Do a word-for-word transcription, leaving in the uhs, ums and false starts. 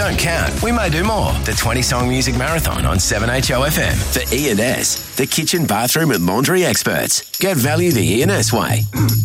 don't count. We may do more. The twenty-song music marathon on seven H O F M. For E and S, the kitchen, bathroom and laundry experts. Get value the E and S way.